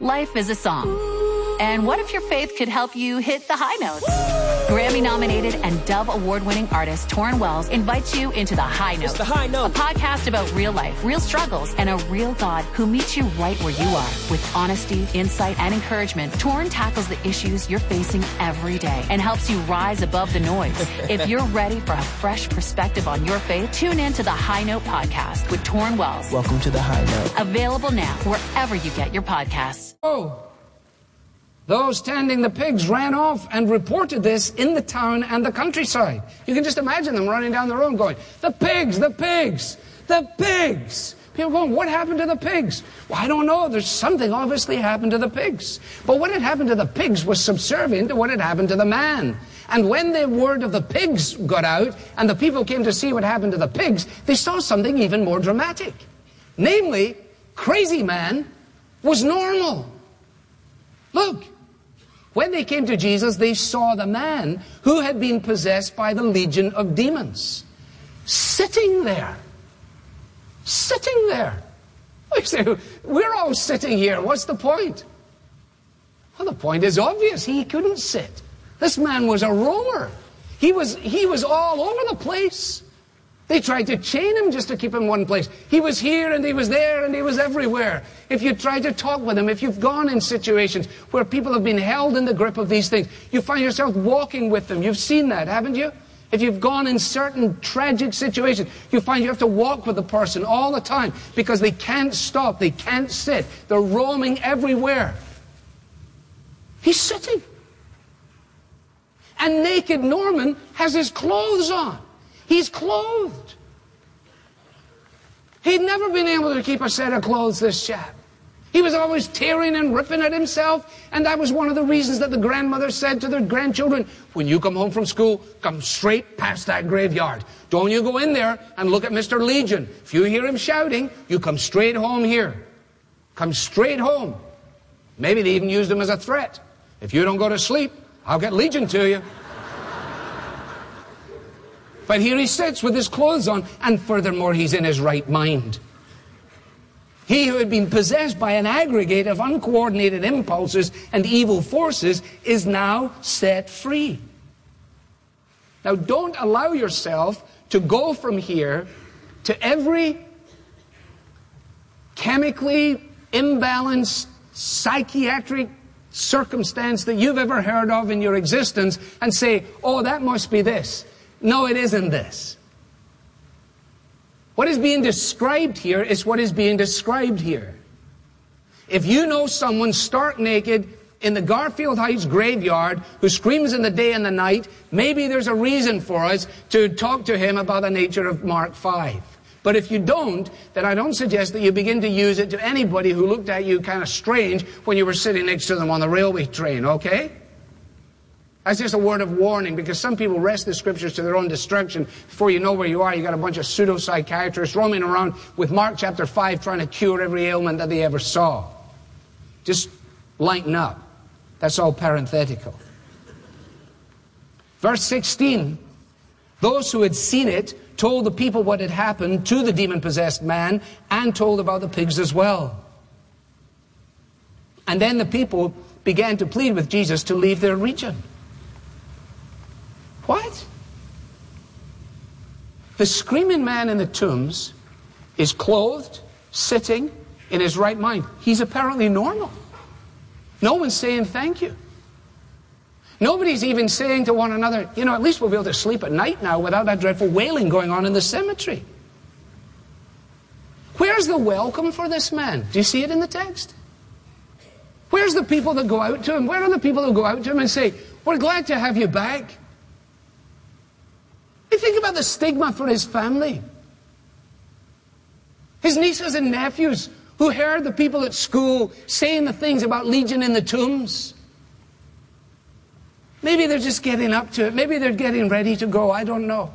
Life is a song. And what if your faith could help you hit the high notes? Grammy-nominated and Dove Award-winning artist Torrin Wells invites you into The High Note. It's The High Note. A podcast about real life, real struggles, and a real God who meets you right where you are. With honesty, insight, and encouragement, Torrin tackles the issues you're facing every day and helps you rise above the noise. If you're ready for a fresh perspective on your faith, tune in to The High Note podcast with Torrin Wells. Welcome to The High Note. Available now wherever you get your podcasts. Oh. Those tending the pigs ran off and reported this in the town and the countryside. You can just imagine them running down the road going, the pigs, the pigs, the pigs. People going, what happened to the pigs? Well, I don't know. There's something obviously happened to the pigs. But what had happened to the pigs was subservient to what had happened to the man. And when the word of the pigs got out and the people came to see what happened to the pigs, they saw something even more dramatic. Namely, crazy man was normal. Look, when they came to Jesus, they saw the man who had been possessed by the legion of demons sitting there. Sitting there. We say, we're all sitting here. What's the point? Well, the point is obvious. He couldn't sit. This man was a roamer. He was all over the place. They tried to chain him just to keep him in one place. He was here and he was there and he was everywhere. If you try to talk with him, if you've gone in situations where people have been held in the grip of these things, you find yourself walking with them. You've seen that, haven't you? If you've gone in certain tragic situations, you find you have to walk with the person all the time because they can't stop, they can't sit. They're roaming everywhere. He's sitting. And naked Norman has his clothes on. He's clothed. He'd never been able to keep a set of clothes, this chap. He was always tearing and ripping at himself, and that was one of the reasons that the grandmother said to their grandchildren, when you come home from school, come straight past that graveyard. Don't you go in there and look at Mr. Legion. If you hear him shouting, you come straight home here. Come straight home. Maybe they even used him as a threat. If you don't go to sleep, I'll get Legion to you. But here he sits with his clothes on, and furthermore, he's in his right mind. He who had been possessed by an aggregate of uncoordinated impulses and evil forces is now set free. Now, don't allow yourself to go from here to every chemically imbalanced psychiatric circumstance that you've ever heard of in your existence and say, oh, that must be this. No, it isn't this. What is being described here is what is being described here. If you know someone stark naked in the Garfield Heights graveyard who screams in the day and the night, maybe there's a reason for us to talk to him about the nature of Mark 5. But if you don't, then I don't suggest that you begin to use it to anybody who looked at you kind of strange when you were sitting next to them on the railway train, okay? That's just a word of warning, because some people wrest the scriptures to their own destruction. Before you know where you are, you got a bunch of pseudo-psychiatrists roaming around with Mark chapter 5 trying to cure every ailment that they ever saw. Just lighten up. That's all parenthetical. Verse 16, those who had seen it told the people what had happened to the demon-possessed man and told about the pigs as well. And then the people began to plead with Jesus to leave their region. What? The screaming man in the tombs is clothed, sitting in his right mind. He's apparently normal. No one's saying thank you. Nobody's even saying to one another, you know, at least we'll be able to sleep at night now without that dreadful wailing going on in the cemetery. Where's the welcome for this man? Do you see it in the text? Where's the people that go out to him? Where are the people who go out to him and say, we're glad to have you back? You think about the stigma for his family. His nieces and nephews who heard the people at school saying the things about Legion in the tombs. Maybe they're just getting up to it. Maybe they're getting ready to go. I don't know.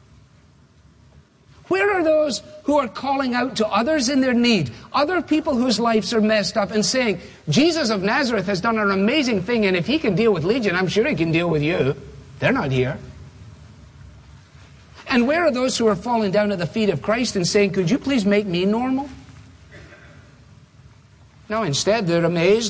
Where are those who are calling out to others in their need, other people whose lives are messed up, and saying, Jesus of Nazareth has done an amazing thing, and if he can deal with Legion, I'm sure he can deal with you. They're not here. And where are those who are falling down at the feet of Christ and saying, could you please make me normal? No, instead they're amazed